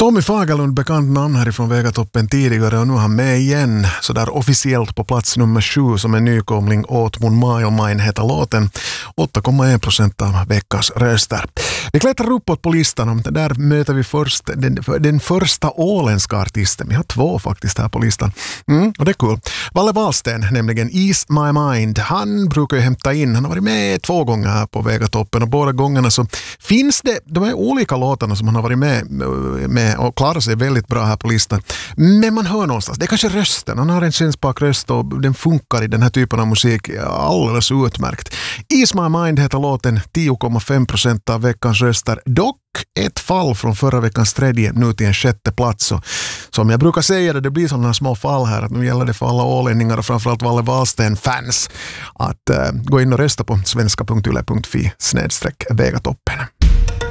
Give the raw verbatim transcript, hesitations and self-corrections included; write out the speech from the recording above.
Tommy Fagerlund, bekant namn härifrån Vegatoppen tidigare, och nu är han med igen så där officiellt på plats nummer sju som en nykomling åt Mon Mile Mine heter låten. åtta komma en procent av veckans röster. Vi klättrar uppåt på listan och där möter vi först den, den första åländska artisten. Vi har två faktiskt här på listan. Mm, och det är kul. Valle Wahlsten, nämligen Ease My Mind. Han brukar ju hämta in, han har varit med två gånger här på Vegatoppen och båda gångerna så finns det de här olika låtarna som han har varit med med och klarar sig väldigt bra här på listan. Men man hör någonstans, det är kanske rösten. Han har en känspak röst och den funkar i den här typen av musik alldeles utmärkt. Ease My Mind heter låten, tio komma fem procent av veckans röster. Dock ett fall från förra veckans tredje nu till en sjätte plats. Och som jag brukar säga det, det blir sådana små fall här att nu gäller det för alla ålänningar och framförallt Valle Wahlsten-fans att uh, gå in och rösta på svenska punkt yle punkt fi snedstreck Vegatoppen.